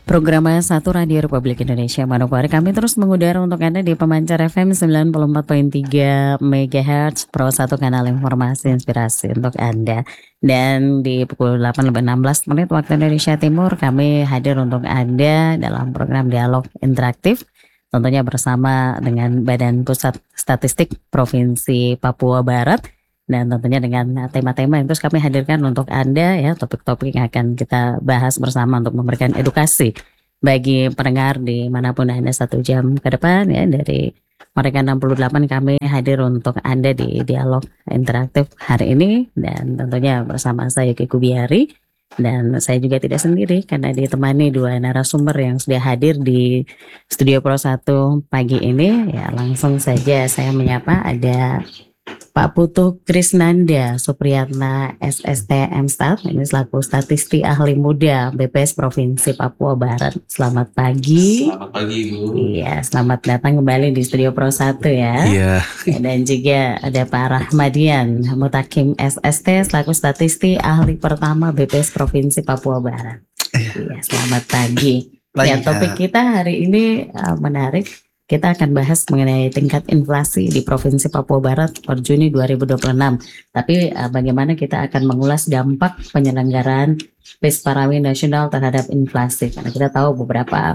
Program satu Radio Republik Indonesia Manokwari, kami terus mengudara untuk Anda di Pemancar FM 94.3 MHz Pro 1 kanal informasi inspirasi untuk Anda. Dan di pukul 8:16 waktu Indonesia Timur kami hadir untuk Anda dalam program Dialog Interaktif, tentunya bersama dengan Badan Pusat Statistik Provinsi Papua Barat. Dan tentunya dengan tema-tema yang terus kami hadirkan untuk Anda ya, topik-topik yang akan kita bahas bersama untuk memberikan edukasi bagi pendengar dimanapun Anda 1 jam ke depan ya. Dari mereka 68 kami hadir untuk Anda di Dialog Interaktif hari ini. Dan tentunya bersama saya Yuki Kubiari. Dan saya juga tidak sendiri karena ditemani 2 narasumber yang sudah hadir di Studio Pro 1 pagi ini. Ya, langsung saja saya menyapa ada Pak Putu Krisnanda Supriyatna SSTM Stat, ini selaku statistik ahli muda BPS Provinsi Papua Barat. Selamat pagi. Selamat pagi, Bu. Iya, selamat datang kembali di Studio Pro 1 ya. Iya. Dan juga ada Pak Rahmadian Mutakim SST selaku statistik ahli pertama BPS Provinsi Papua Barat. Iya, selamat pagi. Ya, topik kita hari ini menarik. Kita akan bahas mengenai tingkat inflasi di Provinsi Papua Barat per Juni 2026. Tapi bagaimana kita akan mengulas dampak penyelenggaraan PIS Parawi Nasional terhadap inflasi. Karena kita tahu beberapa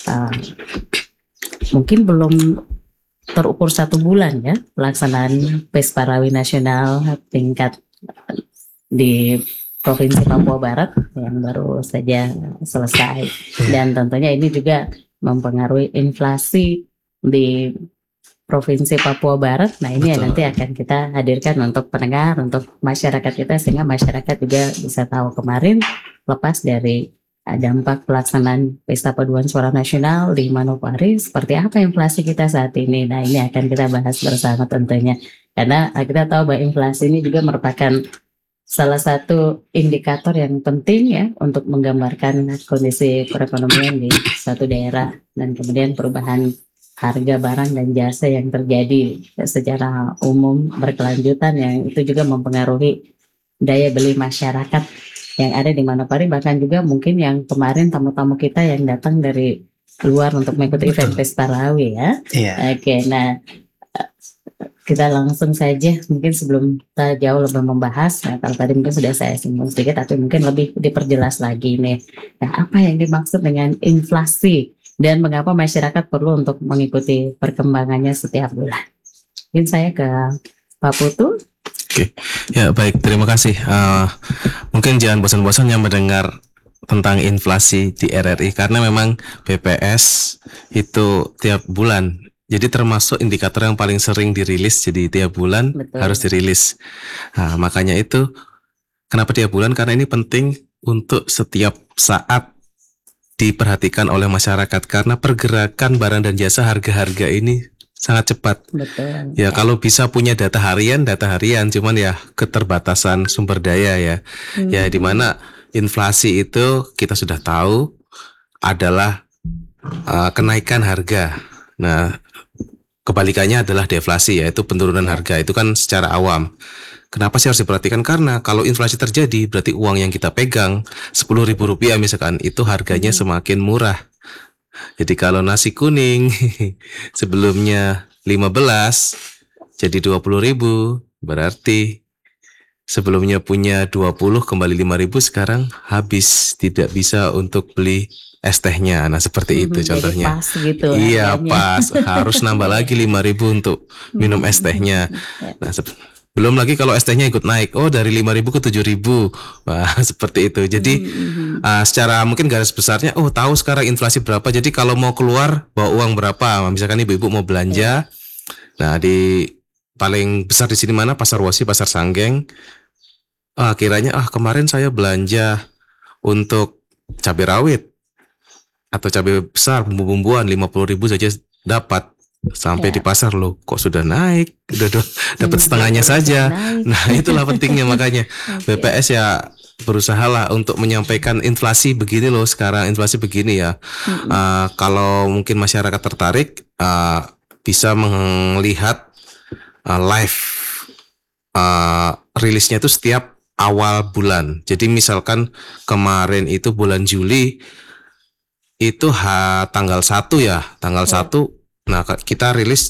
mungkin belum terukur 1 bulan ya pelaksanaan PIS Parawi Nasional tingkat di Provinsi Papua Barat yang baru saja selesai. Dan tentunya ini juga mempengaruhi inflasi di Provinsi Papua Barat. Nah ini nanti akan kita hadirkan untuk pendengar, untuk masyarakat kita, sehingga masyarakat juga bisa tahu kemarin lepas dari dampak pelaksanaan Pesta Paduan Suara Nasional di Manokwari, seperti apa inflasi kita saat ini. Nah ini akan kita bahas bersama tentunya, karena kita tahu bahwa inflasi ini juga merupakan salah satu indikator yang penting ya untuk menggambarkan kondisi perekonomian di suatu daerah dan kemudian perubahan harga barang dan jasa yang terjadi secara umum berkelanjutan, yang itu juga mempengaruhi daya beli masyarakat yang ada di Manokwari, bahkan juga mungkin yang kemarin tamu-tamu kita yang datang dari luar untuk mengikuti event PIS Parawi ya. Oke, nah kita langsung saja mungkin sebelum kita jauh lebih membahas. Nah, kalau tadi mungkin sudah saya singgung sedikit, tapi mungkin lebih diperjelas lagi nih. Nah, apa yang dimaksud dengan inflasi dan mengapa masyarakat perlu untuk mengikuti perkembangannya setiap bulan? Mungkin saya ke Pak Putu. Oke, ya baik, terima kasih. Mungkin jangan bosan-bosan yang mendengar tentang inflasi di RRI, karena memang BPS itu tiap bulan. Jadi termasuk indikator yang paling sering dirilis, jadi tiap bulan harus dirilis. Nah, makanya itu kenapa tiap bulan? Karena ini penting untuk setiap saat diperhatikan oleh masyarakat, karena pergerakan barang dan jasa harga-harga ini sangat cepat. Betul. Ya, kalau bisa punya data harian, cuman ya keterbatasan sumber daya ya. Ya, di mana inflasi itu kita sudah tahu adalah kenaikan harga. Nah, kebalikannya adalah deflasi, yaitu penurunan harga. Itu kan secara awam. Kenapa sih harus diperhatikan? Karena kalau inflasi terjadi, berarti uang yang kita pegang Rp10.000 misalkan, itu harganya semakin murah. Jadi kalau nasi kuning sebelumnya 15 jadi 20.000, berarti sebelumnya punya 20 kembali 5.000, sekarang habis, tidak bisa untuk beli es tehnya. Nah seperti itu contohnya. Pas gitu. Iya pas, harus nambah lagi 5.000 untuk minum es tehnya. Nah belum lagi kalau es tehnya ikut naik, dari 5.000 ke 7.000. Wah, seperti itu. Jadi secara mungkin garis besarnya, tahu sekarang inflasi berapa. Jadi kalau mau keluar bawa uang berapa, misalkan ibu-ibu mau belanja. Nah, di paling besar di sini mana? Pasar Wosi, Pasar Sanggeng. Kiranya kemarin saya belanja untuk cabai rawit atau cabai besar, bumbu-bumbuan 50.000 saja dapat. Sampai di pasar loh, kok sudah naik, udah dapat setengahnya saja. Nah itulah pentingnya, makanya BPS ya berusahalah untuk menyampaikan inflasi begini loh sekarang, inflasi begini ya. Kalau mungkin masyarakat tertarik, bisa melihat live rilisnya itu setiap awal bulan. Jadi misalkan kemarin itu bulan Juli itu tanggal 1 ya, tanggal Ya. 1. Nah, kita rilis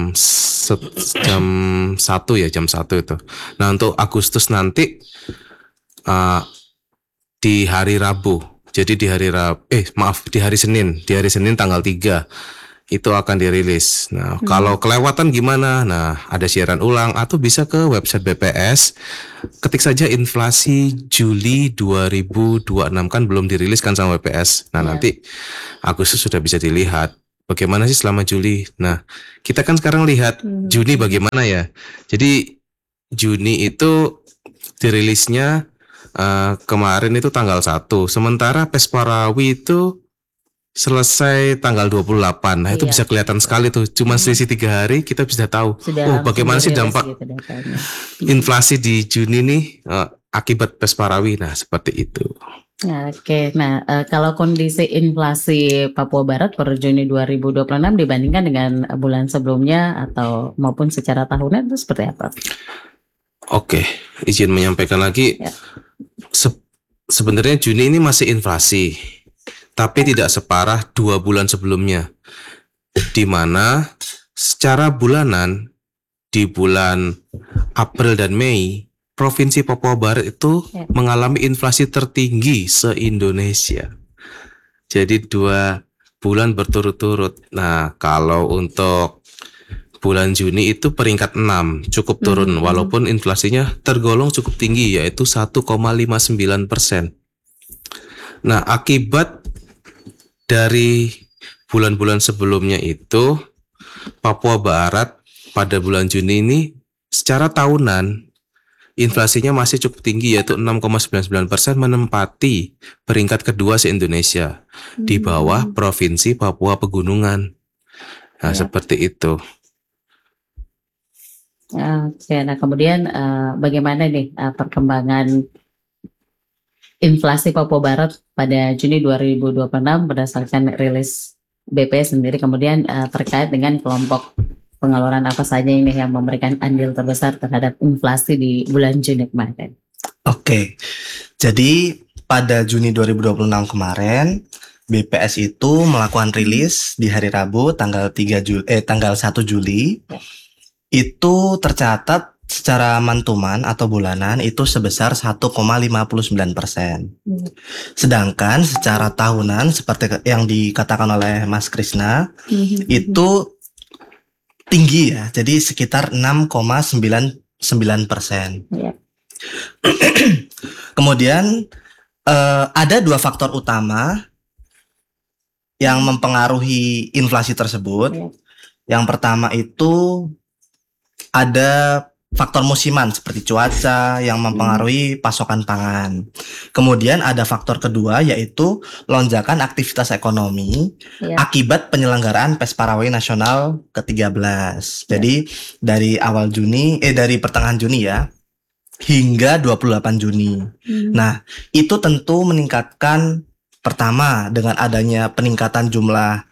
jam 1 ya, jam 1 itu. Nah, untuk Agustus nanti uh, di hari Rabu. Jadi di hari di hari Senin. Di hari Senin tanggal 3 itu akan dirilis. Nah, kalau kelewatan gimana? Nah, ada siaran ulang atau bisa ke website BPS. Ketik saja inflasi Juli 2026, kan belum dirilis kan sama BPS. Nah, Ya. nanti Agustus sudah bisa dilihat bagaimana sih selama Juli. Nah, kita kan sekarang lihat Juni bagaimana ya. Jadi Juni itu dirilisnya kemarin itu tanggal 1. Sementara Pesparawi itu selesai tanggal 28. Nah, itu Iya. bisa kelihatan sekali tuh. Cuma selisih 3 hari kita bisa tahu. Sudah Bagaimana sih dirilis dampak gitu datanya. inflasi di Juni nih akibat Pesparawi. Nah, seperti itu. Oke, nah kalau kondisi inflasi Papua Barat per Juni 2026 dibandingkan dengan bulan sebelumnya atau maupun secara tahunan itu seperti apa? Oke, izin menyampaikan lagi. Ya. Sebenarnya Juni ini masih inflasi, tapi tidak separah 2 bulan sebelumnya, di mana secara bulanan di bulan April dan Mei, Provinsi Papua Barat itu mengalami inflasi tertinggi se-Indonesia. Jadi 2 bulan berturut-turut. Nah, kalau untuk bulan Juni itu peringkat 6, cukup turun, walaupun inflasinya tergolong cukup tinggi, yaitu 1,59%. Nah, akibat dari bulan-bulan sebelumnya itu, Papua Barat pada bulan Juni ini secara tahunan inflasinya masih cukup tinggi, yaitu 6,99%, menempati peringkat kedua se-Indonesia di bawah Provinsi Papua Pegunungan. Nah, seperti itu. Oke, nah kemudian bagaimana nih perkembangan inflasi Papua Barat pada Juni 2026 berdasarkan rilis BPS sendiri, kemudian terkait dengan kelompok pengeluaran apa saja ini yang memberikan andil terbesar terhadap inflasi di bulan Juni kemarin? Oke, jadi pada Juni 2026 kemarin BPS itu melakukan rilis di hari Rabu tanggal 1 Juli. Itu tercatat secara mantuman atau bulanan itu sebesar 1,59%. Sedangkan secara tahunan seperti yang dikatakan oleh Mas Krisna itu tinggi ya, jadi sekitar 6,99%. Kemudian ada 2 faktor utama yang mempengaruhi inflasi tersebut. Yang pertama itu ada faktor musiman seperti cuaca yang mempengaruhi pasokan pangan. Kemudian ada faktor kedua yaitu lonjakan aktivitas ekonomi akibat penyelenggaraan Pesparawi Nasional ke-13. Jadi dari dari pertengahan Juni ya hingga 28 Juni. Nah, itu tentu meningkatkan, pertama dengan adanya peningkatan jumlah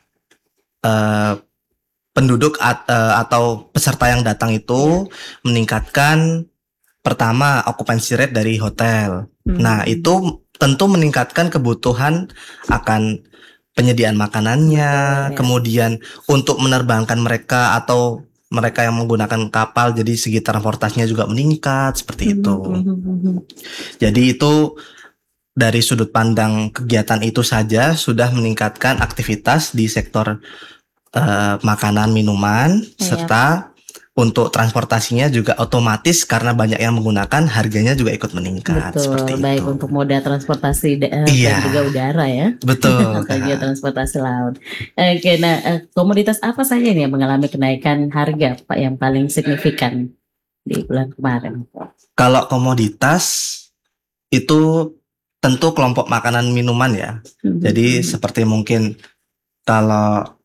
penduduk atau peserta yang datang itu meningkatkan, pertama occupancy rate dari hotel. Nah, itu tentu meningkatkan kebutuhan akan penyediaan makanannya, kemudian untuk menerbangkan mereka atau mereka yang menggunakan kapal, jadi segi transportasinya juga meningkat seperti itu. Jadi itu dari sudut pandang kegiatan itu saja sudah meningkatkan aktivitas di sektor makanan, minuman, serta untuk transportasinya juga otomatis karena banyak yang menggunakan, harganya juga ikut meningkat. Betul, seperti baik itu. untuk moda transportasi dan juga udara ya. Betul. Atau juga transportasi laut. Oke, nah komoditas apa saja nih yang mengalami kenaikan harga Pak yang paling signifikan di bulan kemarin? Kalau komoditas itu tentu kelompok makanan minuman ya. Jadi seperti mungkin kalau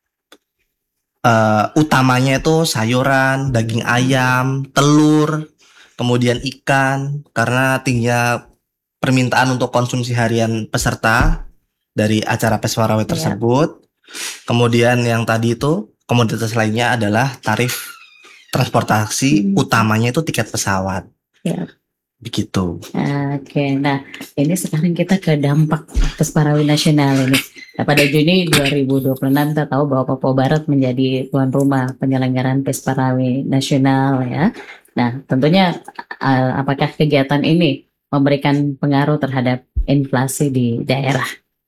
utamanya itu sayuran, daging ayam, telur, kemudian ikan, karena tingginya permintaan untuk konsumsi harian peserta dari acara Pesparawi tersebut. Kemudian yang tadi itu komoditas lainnya adalah tarif transportasi, utamanya itu tiket pesawat. Begitu. Oke, nah ini sekarang kita ke dampak Pesparawi Nasional ini. Nah, pada Juni 2026 kita tahu bahwa Papua Barat menjadi tuan rumah penyelenggaraan Pesta Rawi Nasional ya. Nah, tentunya apakah kegiatan ini memberikan pengaruh terhadap inflasi di daerah?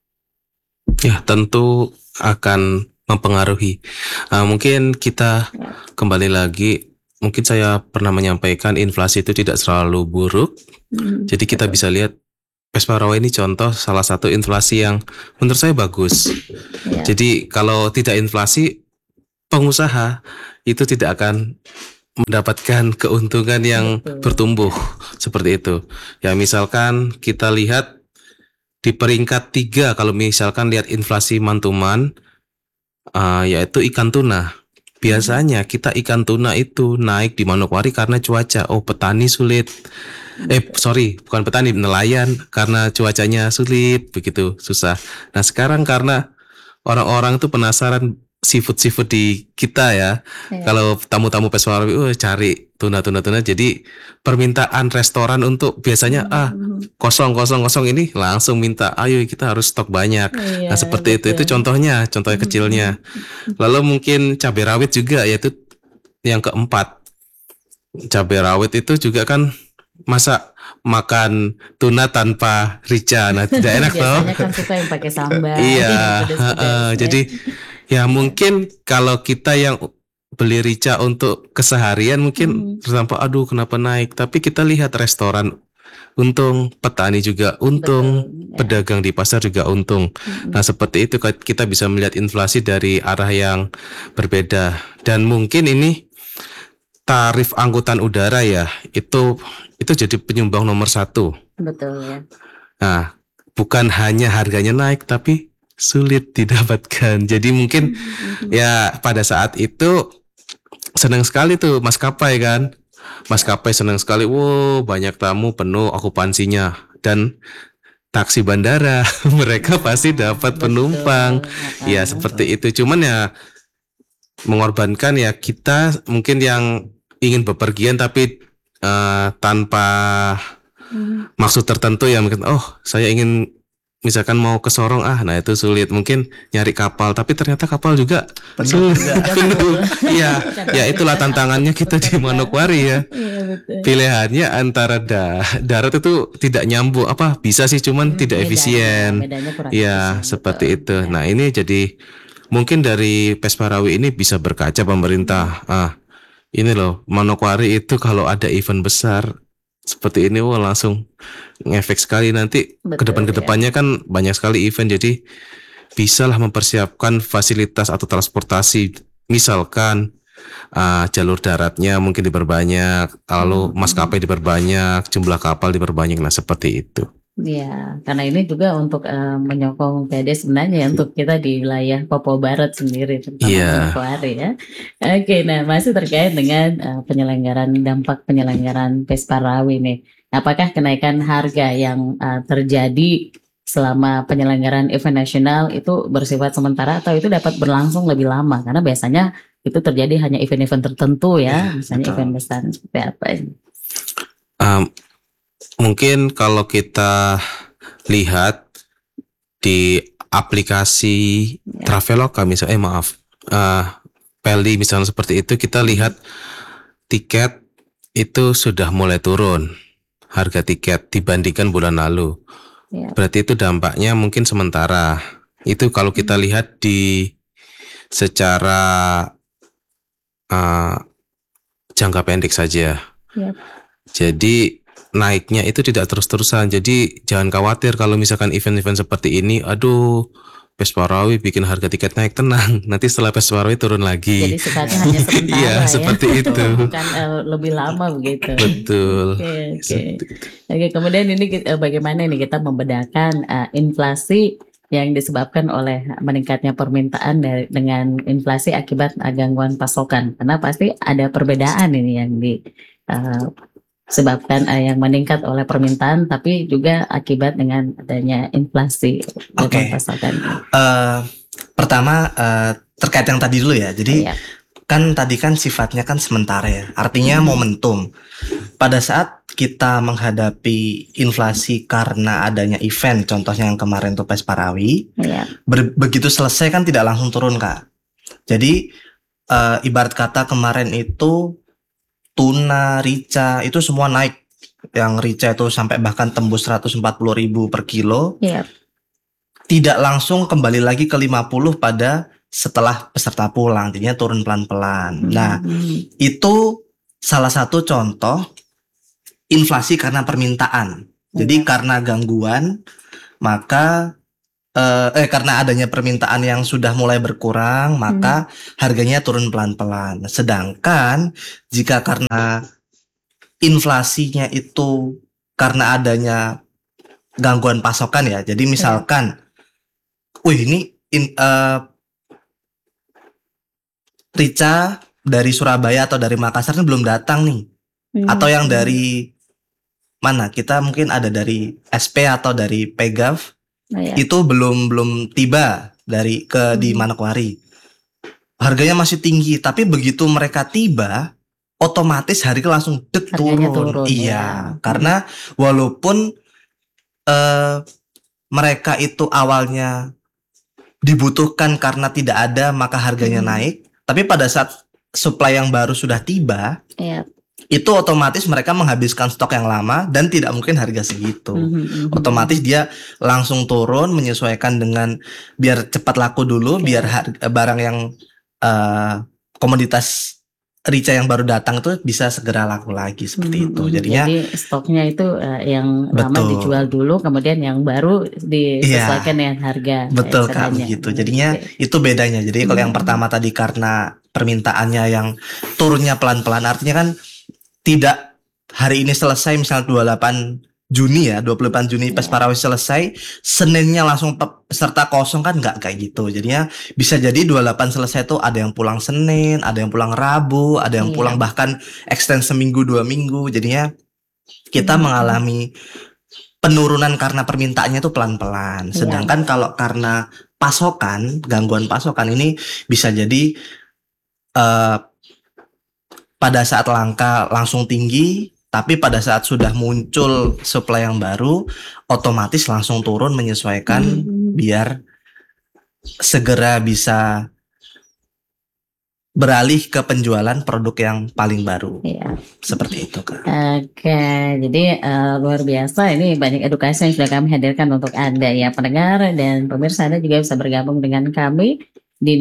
Ya, tentu akan mempengaruhi. Mungkin kita kembali lagi, mungkin saya pernah menyampaikan inflasi itu tidak selalu buruk. Jadi kita bisa lihat Pesta Rawi ini contoh salah satu inflasi yang menurut saya bagus. Ya. Jadi kalau tidak inflasi, pengusaha itu tidak akan mendapatkan keuntungan yang Betul. bertumbuh seperti itu. Ya misalkan kita lihat di peringkat 3 kalau misalkan lihat inflasi month-to-month, yaitu ikan tuna. Biasanya kita ikan tuna itu naik di Manokwari karena cuaca. Oh, petani sulit. Bukan petani, nelayan karena cuacanya sulit, begitu susah. Nah sekarang karena orang-orang tuh penasaran seafood di kita ya. Kalau tamu-tamu Pesta Rawi, cari tuna. Jadi permintaan restoran untuk biasanya kosong ini langsung minta, ayo kita harus stok banyak. Nah seperti itu contohnya kecilnya. Lalu mungkin cabai rawit juga, yaitu yang keempat. Cabai rawit itu juga kan masa makan tuna tanpa rica, nah tidak enak toh. Biasanya kan suka yang pakai sambal. Iya, pedas-pedas, jadi ya mungkin kalau kita yang beli rica untuk keseharian mungkin tersampak, aduh kenapa naik. Tapi kita lihat restoran untung, petani juga untung, Betul, ya. pedagang di pasar juga untung. Nah seperti itu kita bisa melihat inflasi dari arah yang berbeda. Dan mungkin ini tarif angkutan udara ya, itu jadi penyumbang nomor 1. Betul ya. Nah, bukan hanya harganya naik, tapi sulit didapatkan. Jadi mungkin ya pada saat itu senang sekali tuh maskapai kan. Maskapai senang sekali, wow banyak tamu, penuh okupansinya. Dan taksi bandara, mereka pasti dapat penumpang. Ya seperti itu, cuman ya mengorbankan ya kita mungkin yang ingin bepergian tapi tanpa maksud tertentu ya, mungkin saya ingin misalkan mau ke Sorong, nah itu sulit, mungkin nyari kapal tapi ternyata kapal juga Penuh. penuh. Iya, ya itulah tantangannya kita di Manokwari ya. Pilihannya antara darat itu tidak nyambung, bisa sih cuman tidak efisien. Ya seperti itu. Nah ini jadi mungkin dari Pesta Rawi ini bisa berkaca pemerintah. Ini loh Manokwari itu kalau ada event besar seperti ini, langsung ngefek sekali nanti. Kedepannya kan banyak sekali event, jadi bisalah mempersiapkan fasilitas atau transportasi. Misalkan jalur daratnya mungkin diperbanyak, lalu maskapai diperbanyak, jumlah kapal diperbanyak. Nah seperti itu. Ya, karena ini juga untuk menyokong PD sebenarnya untuk kita di wilayah Papua Barat sendiri, terutama Manokwari ya. Oke, nah masih terkait dengan dampak penyelenggaraan Pesta Rawi nih. Apakah kenaikan harga yang terjadi selama penyelenggaraan event nasional itu bersifat sementara atau itu dapat berlangsung lebih lama? Karena biasanya itu terjadi hanya event-event tertentu ya, misalnya event besar seperti apa ini? Mungkin kalau kita lihat di aplikasi Traveloka misalnya, Peli misalnya seperti itu, kita lihat tiket itu sudah mulai turun harga tiket dibandingkan bulan lalu. Berarti itu dampaknya mungkin sementara. Itu kalau kita lihat di secara jangka pendek saja. Jadi naiknya itu tidak terus-terusan. Jadi jangan khawatir kalau misalkan event-event seperti ini, Pesta Rawi bikin harga tiket naik, tenang. Nanti setelah Pesta Rawi turun lagi. Jadi sifatnya hanya sementara iya, seperti itu. Bukan lebih lama begitu. Betul. Oke, kemudian ini bagaimana ini kita membedakan inflasi yang disebabkan oleh meningkatnya permintaan dengan inflasi akibat gangguan pasokan. Karena pasti ada perbedaan ini yang disebabkan yang meningkat oleh permintaan, tapi juga akibat dengan adanya inflasi gangguan pasokan. Pertama terkait yang tadi dulu ya. Jadi kan tadi kan sifatnya kan sementara ya. Artinya momentum. pada saat kita menghadapi inflasi karena adanya event, contohnya yang kemarin tuh Pes Parawi, Iya. begitu selesai kan tidak langsung turun Kak. Jadi ibarat kata kemarin itu tuna, rica itu semua naik. Yang rica itu sampai bahkan tembus 140.000 per kilo. Iya. Tidak langsung kembali lagi ke 50 pada setelah peserta pulang, jadinya turun pelan-pelan. Nah, itu salah satu contoh inflasi karena permintaan. Jadi karena gangguan, maka karena adanya permintaan yang sudah mulai berkurang, maka harganya turun pelan-pelan. Sedangkan jika karena inflasinya itu karena adanya gangguan pasokan ya. Jadi misalkan, ini rica dari Surabaya atau dari Makassar ini belum datang nih. Atau yang dari mana? Kita mungkin ada dari SP atau dari Pegav. Itu belum tiba di Manokwari. Harganya masih tinggi, tapi begitu mereka tiba, otomatis harga langsung turun. Iya, karena walaupun mereka itu awalnya dibutuhkan karena tidak ada, maka harganya naik. Tapi pada saat supply yang baru sudah tiba, itu otomatis mereka menghabiskan stok yang lama dan tidak mungkin harga segitu. Otomatis dia langsung turun menyesuaikan dengan biar cepat laku dulu, biar barang yang komoditas rica yang baru datang itu bisa segera laku lagi seperti itu. Jadinya jadi stoknya itu yang lama dijual dulu, kemudian yang baru disesuaikan dengan harga. Betul Kak, begitu. Jadinya itu bedanya. Jadi kalau yang pertama tadi karena permintaannya yang turunnya pelan-pelan, artinya kan tidak hari ini selesai misalnya 28 Juni Pes Parawi selesai, Seninnya langsung peserta kosong kan nggak kayak gitu. Jadinya bisa jadi 28 selesai tuh ada yang pulang Senin, ada yang pulang Rabu, ada yang pulang bahkan extend seminggu 2 minggu. Jadinya kita mengalami penurunan karena permintaannya tuh pelan-pelan. Sedangkan kalau karena pasokan, gangguan pasokan ini bisa jadi pada saat langka langsung tinggi, tapi pada saat sudah muncul supply yang baru, otomatis langsung turun menyesuaikan biar segera bisa beralih ke penjualan produk yang paling baru. Seperti itu Kak. Oke, jadi luar biasa, ini banyak edukasi yang sudah kami hadirkan untuk Anda ya pendengar dan pemirsa. Anda juga bisa bergabung dengan kami di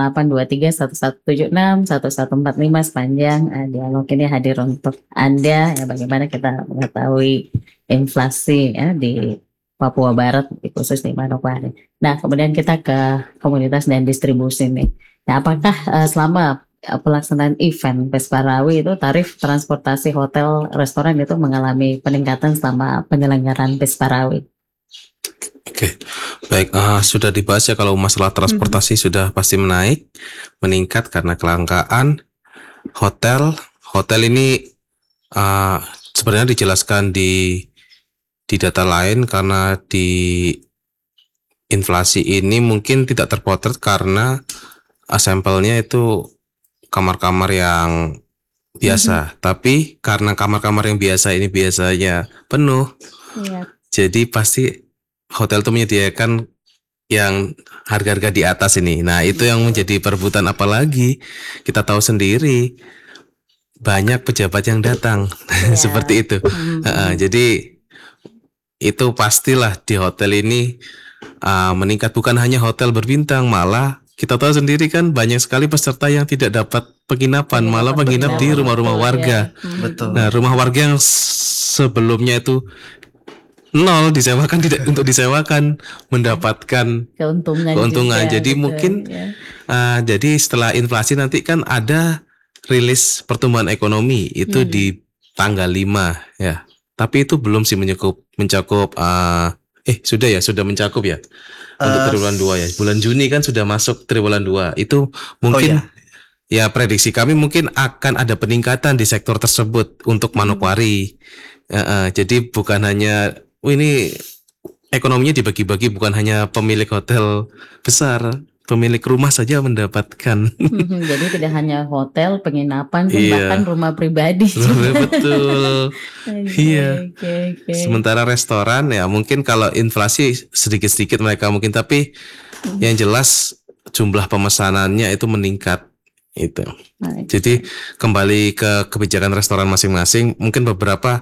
082311761145 sepanjang dialog ini hadir untuk Anda ya, bagaimana kita mengetahui inflasi ya di Papua Barat, khusus di Manokwari. Nah, kemudian kita ke komunitas dan distribusi nih. Nah, apakah selama pelaksanaan event Pes Parawi itu tarif transportasi hotel restoran itu mengalami peningkatan selama penyelenggaraan Pes Parawi? Oke, baik, sudah dibahas ya kalau masalah transportasi sudah pasti meningkat karena kelangkaan hotel ini sebenarnya dijelaskan di data lain karena di inflasi ini mungkin tidak terpotret karena sampelnya itu kamar-kamar yang biasa, tapi karena kamar-kamar yang biasa ini biasanya penuh, jadi pasti hotel itu menyediakan yang harga-harga di atas ini. Nah, itu yang menjadi perebutan, apalagi kita tahu sendiri banyak pejabat yang datang seperti itu. Jadi itu pastilah di hotel ini meningkat, bukan hanya hotel berbintang, malah kita tahu sendiri kan banyak sekali peserta yang tidak dapat penginapan, malah menginap di rumah-rumah warga. Nah, rumah warga yang sebelumnya itu nol disewakan, tidak untuk disewakan, mendapatkan keuntungan. Jadi mungkin jadi setelah inflasi nanti kan ada rilis pertumbuhan ekonomi itu di tanggal 5 ya. Tapi itu belum sih mencakup sudah mencakup ya. Untuk triwulan 2 ya. Bulan Juni kan sudah masuk triwulan 2. Itu mungkin ya prediksi kami mungkin akan ada peningkatan di sektor tersebut untuk Manokwari. Jadi bukan hanya ini ekonominya dibagi-bagi, bukan hanya pemilik hotel besar, pemilik rumah saja mendapatkan. Jadi tidak hanya hotel, penginapan, pun Iya. bahkan rumah pribadi. Betul. Iya. Oke. Sementara restoran ya mungkin kalau inflasi sedikit-sedikit mereka mungkin, tapi yang jelas jumlah pemesanannya itu meningkat itu. Jadi kembali ke kebijakan restoran masing-masing, mungkin beberapa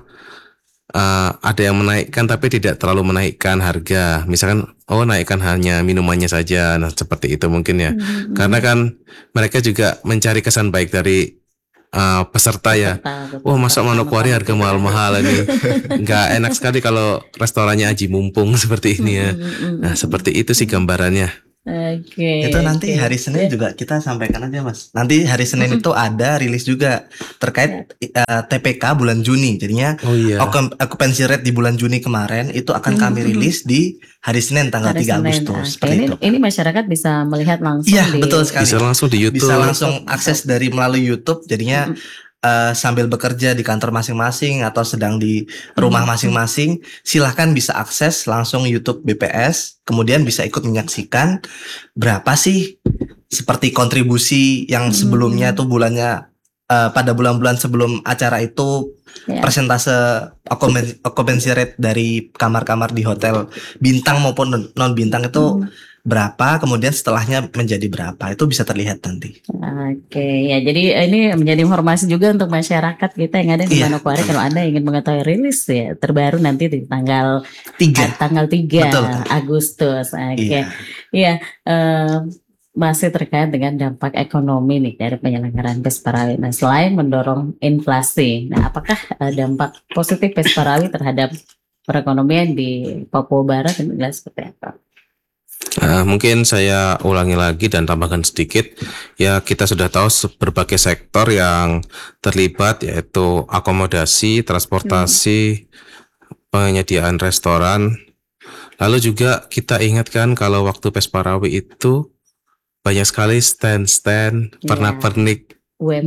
ada yang menaikkan tapi tidak terlalu menaikkan harga. Misalkan naikkan hanya minumannya saja. Nah, seperti itu mungkin ya. Karena kan mereka juga mencari kesan baik dari peserta ya. Betul. Masa Manokwari harga mahal-mahal ini. Nggak enak sekali kalau restorannya aji mumpung seperti ini ya. Nah, seperti itu sih gambarannya. Oke. Itu nanti hari Senin juga kita sampaikan aja Mas. Nanti hari Senin itu ada rilis juga terkait TPK bulan Juni. Jadinya occupancy rate di bulan Juni kemarin itu akan kami rilis di hari Senin tanggal 3 Agustus. Ini masyarakat bisa melihat langsung. Iya, betul sekali. Bisa langsung di YouTube. Bisa langsung akses dari melalui YouTube. Jadinya sambil bekerja di kantor masing-masing atau sedang di rumah masing-masing, silahkan bisa akses langsung YouTube BPS, kemudian bisa ikut menyaksikan berapa sih seperti kontribusi yang sebelumnya tuh bulannya pada bulan-bulan sebelum acara itu persentase occupancy rate dari kamar-kamar di hotel bintang maupun non bintang itu berapa, kemudian setelahnya menjadi berapa, itu bisa terlihat nanti. Oke, ya jadi ini menjadi informasi juga untuk masyarakat kita yang ada di Manokwari kalau Anda ingin mengetahui rilis ya terbaru nanti di tanggal 3 Agustus. Oke. Iya, masih terkait dengan dampak ekonomi nih dari penyelenggaraan Pes Parawi. Nah, selain mendorong inflasi, nah apakah dampak positif Pes Parawi terhadap perekonomian di Papua Barat ini seperti apa? Mungkin saya ulangi lagi dan tambahkan sedikit. Ya, kita sudah tahu berbagai sektor yang terlibat, yaitu akomodasi, transportasi, penyediaan restoran. Lalu juga kita ingatkan kalau waktu Pes Parawi itu banyak sekali stand-stand, pernak-pernik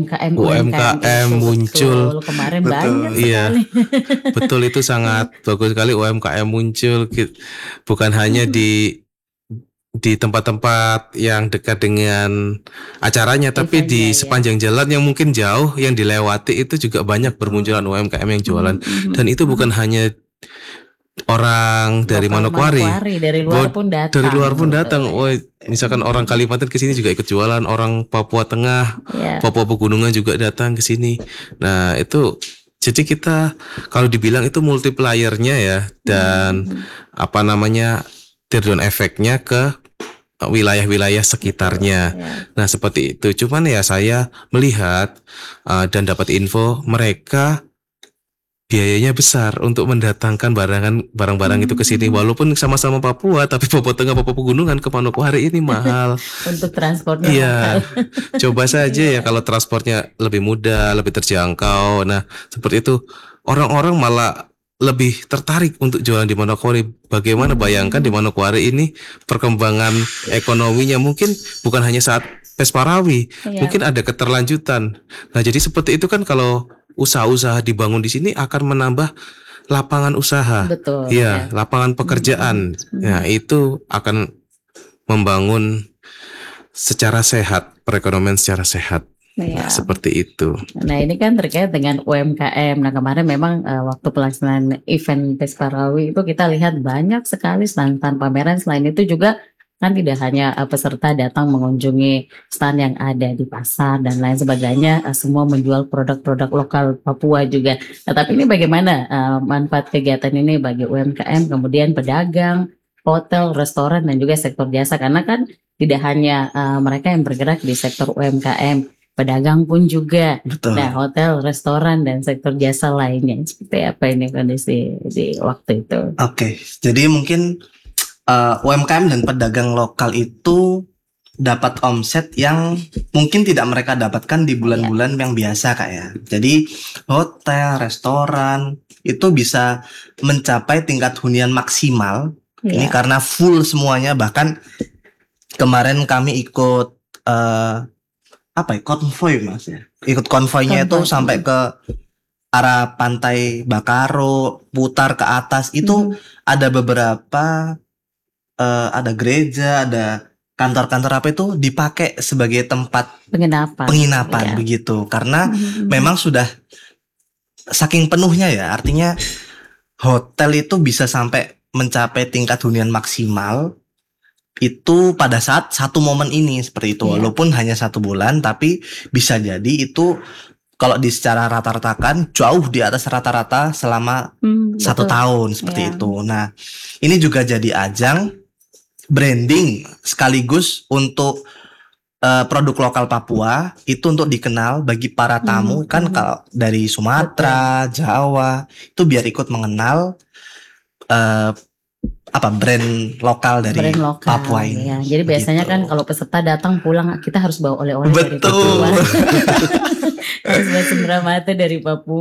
UMKM muncul. Kemarin banyak sekali. Betul, itu sangat bagus sekali UMKM muncul. Bukan hanya di tempat-tempat yang dekat dengan acaranya, tapi di sepanjang jalan yang mungkin jauh yang dilewati itu juga banyak bermunculan UMKM yang jualan. Dan itu bukan hanya orang dari Manokwari, dari luar pun datang. Misalkan orang Kalimantan ke sini juga ikut jualan, orang Papua Tengah, Papua Pegunungan juga datang ke sini. Nah, itu jadi kita kalau dibilang itu multipliernya ya, dan tear-down efeknya ke wilayah-wilayah sekitarnya. Nah, seperti itu. Cuman ya saya melihat dan dapat info mereka biayanya besar untuk mendatangkan barang-barang itu ke sini, walaupun sama-sama Papua, tapi Papua Tengah, Papua Pegunungan ke Manokwari ini mahal. Untuk transportnya. Iya. Coba saja ya kalau transportnya lebih mudah, lebih terjangkau. Nah, seperti itu. Orang-orang malah lebih tertarik untuk jualan di Manokwari. Bagaimana bayangkan di Manokwari ini perkembangan ekonominya mungkin bukan hanya saat Pes Parawi, mungkin ada keterlanjutan. Nah, jadi seperti itu kan kalau usaha-usaha dibangun di sini akan menambah lapangan usaha. Betul. Iya, lapangan pekerjaan. Nah, itu akan membangun secara sehat, perekonomian secara sehat. Nah, seperti itu. Nah, ini kan terkait dengan UMKM. Nah, kemarin memang waktu pelaksanaan event Pes Parawi itu kita lihat banyak sekali stand pameran. Selain itu juga kan tidak hanya peserta datang mengunjungi stand yang ada di pasar dan lain sebagainya, semua menjual produk-produk lokal Papua juga. Nah, tapi ini bagaimana manfaat kegiatan ini bagi UMKM, kemudian pedagang, hotel, restoran, dan juga sektor jasa? Karena kan tidak hanya mereka yang bergerak di sektor UMKM, pedagang pun juga. Betul. Nah, hotel, restoran, dan sektor jasa lainnya. Seperti apa ini kondisi di waktu itu? Oke, jadi mungkin UMKM dan pedagang lokal itu dapat omset yang mungkin tidak mereka dapatkan di bulan-bulan yang biasa Kak ya. Jadi hotel, restoran itu bisa mencapai tingkat hunian maksimal. Ini karena full semuanya. Bahkan kemarin kami ikut konvoy Mas ya. Ikut konvoynya itu sampai ke arah pantai Bakaro, putar ke atas itu ada beberapa ada gereja, ada kantor-kantor apa itu dipakai sebagai tempat Ya. penginapan begitu. Karena memang sudah saking penuhnya ya, artinya hotel itu bisa sampai mencapai tingkat hunian maksimal itu pada saat satu momen ini seperti itu. Iya. Walaupun hanya 1 bulan, tapi bisa jadi itu kalau di secara rata-ratakan jauh di atas rata-rata selama 1 betul. tahun seperti Iya. itu. Nah, ini juga jadi ajang branding sekaligus untuk produk lokal Papua itu untuk dikenal bagi para tamu kan kalau dari Sumatera, Jawa itu biar ikut mengenal brand lokal dari Brand lokal, Papua ini. ya. Jadi biasanya Gitu. kan kalau peserta datang pulang kita harus bawa oleh-oleh dari Betul. Papua. Harus bawa cenderamata dari Papua.